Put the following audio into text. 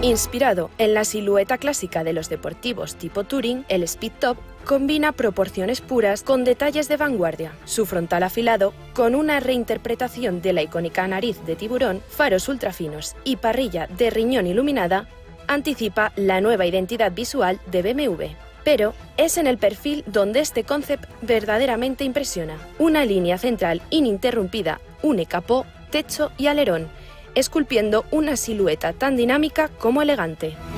Inspirado en la silueta clásica de los deportivos tipo Touring, el Speed Top combina proporciones puras con detalles de vanguardia. Su frontal afilado, con una reinterpretación de la icónica nariz de tiburón, faros ultrafinos y parrilla de riñón iluminada, anticipa la nueva identidad visual de BMW. Pero es en el perfil donde este concept verdaderamente impresiona. Una línea central ininterrumpida une capó, techo y alerón, esculpiendo una silueta tan dinámica como elegante.